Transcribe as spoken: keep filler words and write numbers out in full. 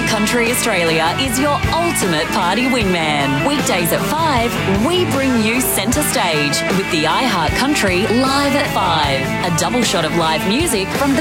Country Australia is your ultimate party wingman. Weekdays at five, we bring you centre stage with the iHeart Country Live at five. A double shot of live music from the